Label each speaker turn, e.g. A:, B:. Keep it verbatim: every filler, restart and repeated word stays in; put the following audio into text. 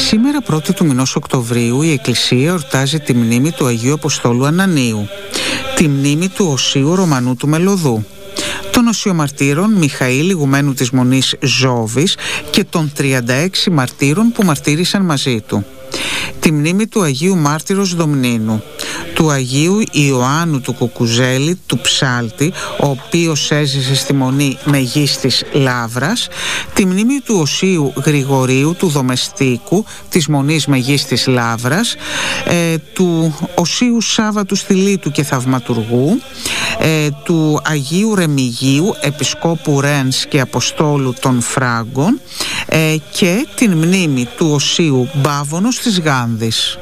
A: Σήμερα πρώτη του μηνός Οκτωβρίου η Εκκλησία εορτάζει τη μνήμη του Αγίου Αποστόλου Ανανίου, τη μνήμη του Οσίου Ρωμανού του Μελωδού, των οσιομαρτύρων Μιχαήλ ηγουμένου της Μονής Ζώβης και των τριάντα έξι μαρτύρων που μαρτύρησαν μαζί του, τη μνήμη του Αγίου Μάρτυρος Δομνίνου, του Αγίου Ιωάννου του Κουκουζέλη του Ψάλτη, ο οποίος έζησε στη Μονή Μεγίστης Λαύρας, τη μνήμη του Οσίου Γρηγορίου του Δομεστίκου της Μονής Μεγίστης Λαύρας, ε, του Οσίου Σάββατου Στυλίτου και Θαυματουργού, ε, του Αγίου Ρεμιγίου Επισκόπου Ρένς και Αποστόλου των Φράγκων, ε, και την μνήμη του Οσίου Μπάβωνος της Γάνδης.